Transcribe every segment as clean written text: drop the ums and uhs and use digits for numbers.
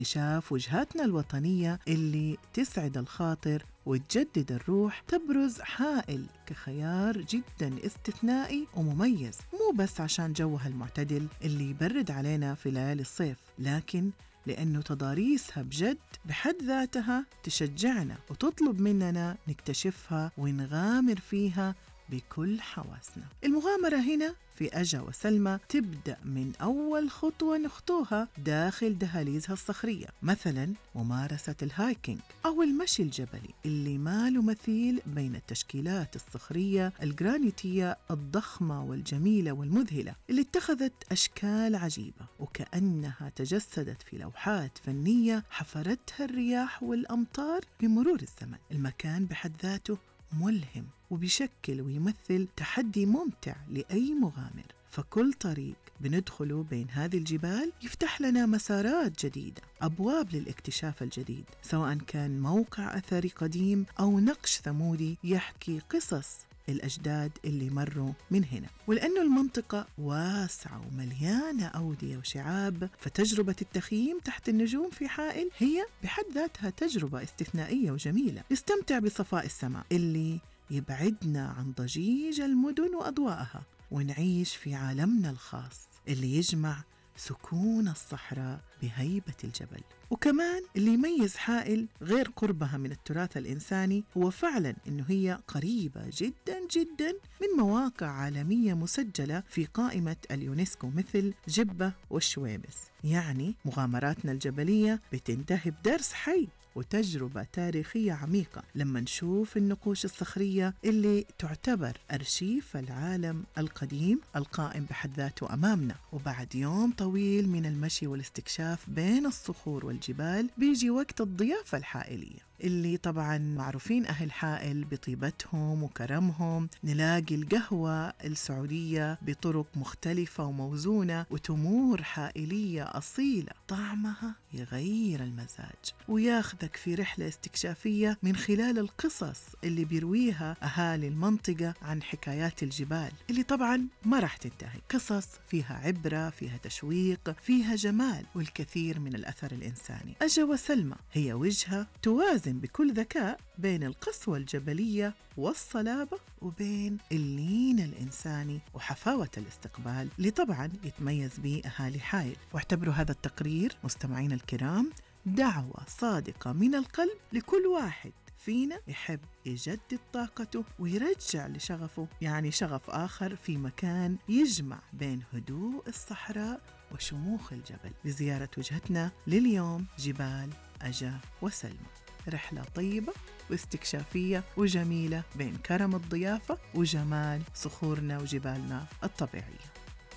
اكتشاف وجهاتنا الوطنية اللي تسعد الخاطر وتجدد الروح، تبرز حائل كخيار جدا استثنائي ومميز، مو بس عشان جوها المعتدل اللي يبرد علينا في ليالي الصيف، لكن لأنه تضاريسها بجد بحد ذاتها تشجعنا وتطلب مننا نكتشفها ونغامر فيها بكل حواسنا. المغامرة هنا في أجا وسلمى تبدأ من أول خطوة نخطوها داخل دهاليزها الصخرية، مثلاً ممارسة الهايكينج أو المشي الجبلي اللي ما له مثيل بين التشكيلات الصخرية الجرانيتية الضخمة والجميلة والمذهلة اللي اتخذت أشكال عجيبة وكأنها تجسدت في لوحات فنية حفرتها الرياح والأمطار بمرور الزمن. المكان بحد ذاته ملهم وبيشكل ويمثل تحدي ممتع لأي مغامر، فكل طريق بندخله بين هذه الجبال يفتح لنا مسارات جديدة، أبواب للاكتشاف الجديد، سواء كان موقع أثري قديم أو نقش ثمودي يحكي قصص الأجداد اللي مروا من هنا. ولأنه المنطقة واسعة ومليانة أودية وشعاب، فتجربة التخييم تحت النجوم في حائل هي بحد ذاتها تجربة استثنائية وجميلة. نستمتع بصفاء السماء اللي يبعدنا عن ضجيج المدن وأضواءها، ونعيش في عالمنا الخاص اللي يجمع سكون الصحراء بهيبة الجبل. وكمان اللي يميز حائل غير قربها من التراث الإنساني هو فعلا إنه هي قريبة جدا جدا من مواقع عالمية مسجلة في قائمة اليونسكو مثل جبة والشويبس. يعني مغامراتنا الجبلية بتنتهي بدرس حي وتجربة تاريخية عميقة لما نشوف النقوش الصخرية اللي تعتبر أرشيف العالم القديم القائم بحد ذاته أمامنا. وبعد يوم طويل من المشي والاستكشاف بين الصخور والجبال بيجي وقت الضيافة الحائلية اللي طبعاً معروفين أهل حائل بطيبتهم وكرمهم. نلاقي القهوة السعودية بطرق مختلفة وموزونة وتمور حائلية أصيلة طعمها يغير المزاج وياخذك في رحلة استكشافية من خلال القصص اللي بيرويها أهالي المنطقة عن حكايات الجبال اللي طبعاً ما راح تنتهي. قصص فيها عبرة، فيها تشويق، فيها جمال والكثير من الأثر الإنساني. أجا وسلمى هي وجهة توازن بكل ذكاء بين القسوة الجبلية والصلابة وبين اللين الإنساني وحفاوة الاستقبال اللي طبعاً يتميز به أهالي حائل. واعتبروا هذا التقرير مستمعين الكرام دعوة صادقة من القلب لكل واحد فينا يحب يجدد طاقته ويرجع لشغفه، يعني شغف آخر في مكان يجمع بين هدوء الصحراء وشموخ الجبل، بزيارة وجهتنا لليوم جبال أجا وسلمى. رحلة طيبة واستكشافية وجميلة بين كرم الضيافة وجمال صخورنا وجبالنا الطبيعية.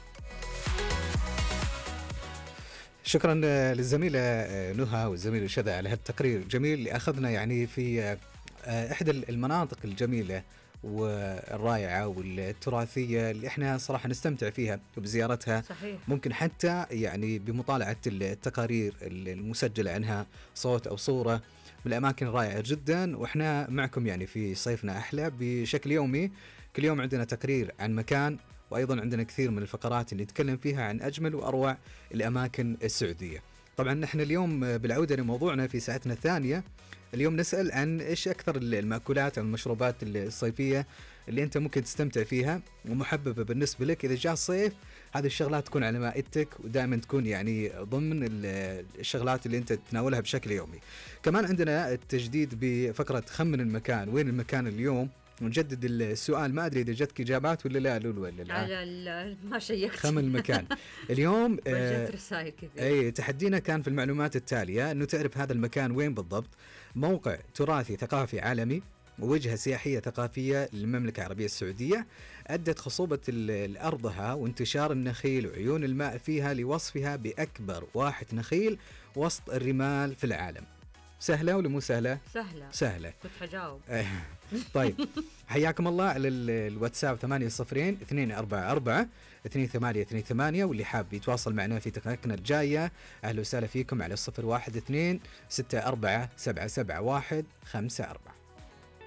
شكرا للزميلة نهى والزميل شذا على هذا التقرير الجميل اللي أخذنا يعني في إحدى المناطق الجميلة والرائعة والتراثية اللي إحنا صراحة نستمتع فيها وبزيارتها. صحيح. ممكن حتى يعني بمطالعة التقارير المسجلة عنها صوت أو صورة من الأماكن الرائعة جدا. وإحنا معكم يعني في صيفنا أحلى بشكل يومي، كل يوم عندنا تقرير عن مكان، وأيضا عندنا كثير من الفقرات اللي نتكلم فيها عن أجمل وأروع الأماكن السعودية. طبعا نحن اليوم بالعودة لموضوعنا في ساعتنا الثانية، اليوم نسأل عن إيش أكثر المأكولات أو المشروبات الصيفية اللي أنت ممكن تستمتع فيها ومحببة بالنسبة لك إذا جاء الصيف. هذه الشغلات تكون على مائدتك ودائما تكون يعني ضمن الشغلات اللي أنت تتناولها بشكل يومي. كمان عندنا التجديد بفقرة خمن المكان، وين المكان اليوم، ونجدد السؤال. ما أدري إذا جتك إجابات ولا لا لولو ولا لا. على ما شيكت. خمن المكان اليوم جت رسائل كثير. أي تحدينا كان في المعلومات التالية، إنه تعرف هذا المكان وين بالضبط. موقع تراثي ثقافي عالمي ووجهة سياحية ثقافية للمملكة العربية السعودية، أدت خصوبة الأرضها وانتشار النخيل وعيون الماء فيها لوصفها بأكبر واحة نخيل وسط الرمال في العالم. سهلة ولا مو سهلة؟ سهلة. كنت حجاوب. طيب حياكم الله على الواتساب 80-244-2828، واللي حاب يتواصل معنا في دقائقنا الجاية أهلا وسهلا فيكم على 012-6477154.